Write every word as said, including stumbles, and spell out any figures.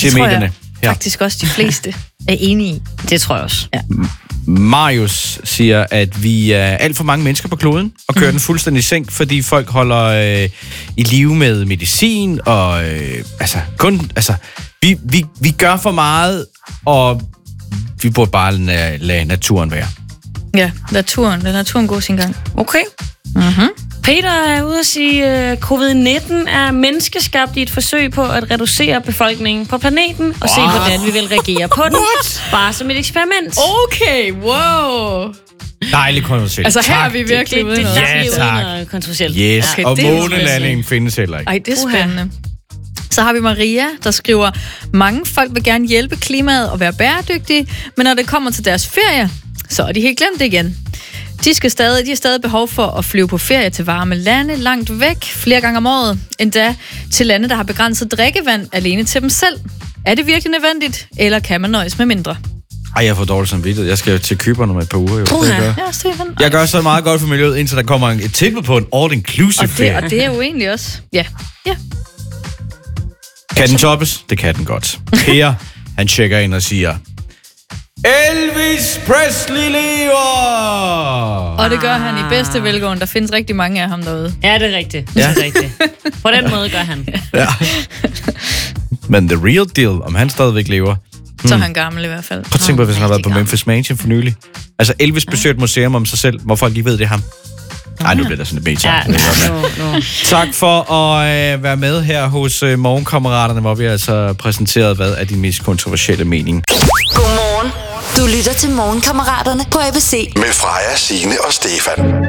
siger medierne. Ja. Faktisk også de fleste er enige i. Det tror jeg også. Ja. Marius siger, at vi er alt for mange mennesker på kloden, og kører mm. den fuldstændig i sænk, fordi folk holder øh, i live med medicin, og øh, altså, kun, altså, vi, vi, vi gør for meget, og vi burde bare lade, lade naturen være. Ja, naturen. Lad naturen gå sin gang. Okay. Mhm. Peter er ude at sige, at covid nitten er menneskeskabt i et forsøg på at reducere befolkningen på planeten og se, hvordan vi vil reagere på den. What? Bare som et eksperiment. Okay, wow. Dejligt kontroversielt. Altså her tak. er vi virkelig ude i Det, det, noget. det, det Ja, er tak. noget kontroversielt. Yes, Okay, og det er månelandingen findes heller ikke. Ej, det er Uha. spændende. Så har vi Maria, der skriver, mange folk vil gerne hjælpe klimaet og være bæredygtige, men når det kommer til deres ferie, så er de helt glemt det igen. De, skal stadig, de har stadig behov for at flyve på ferie til varme lande langt væk flere gange om året, endda til lande, der har begrænset drikkevand alene til dem selv. Er det virkelig nødvendigt, eller kan man nøjes med mindre? Ej, jeg får dårligt samvittighed. Jeg skal jo til Cypern om et par uger. Jo. Uha. Det gør. Ja, Stefan. Jeg gør så meget godt for miljøet, indtil der kommer et tilbud på en all-inclusive Og det, ferie. og det er jo egentlig også... Ja, ja. Kan den toppes? Det kan den godt. Per, han tjekker ind og siger, Elvis Presley lever! Og det gør han i bedste velgående. Der findes rigtig mange af ham derude. Ja, det er rigtigt. Det er rigtigt. På den måde gør han. Ja. Men the real deal, om han stadigvæk lever. Så er han gammel i hvert fald. Prøv at tænke på, hvis han har været på rigtig Memphis Mansion for nylig. Altså Elvis besøgte et museum om sig selv, hvor folk ikke ved, det er ham. Nej, nu bliver der sådan et beta. Ja, no, no. Tak for at øh, være med her hos øh, Morgenkammeraterne, hvor vi altså præsenteret, hvad er din mest kontroversielle mening. Godmorgen. Du lytter til Morgenkammeraterne på A B C. Med Freja, Signe og Stefan.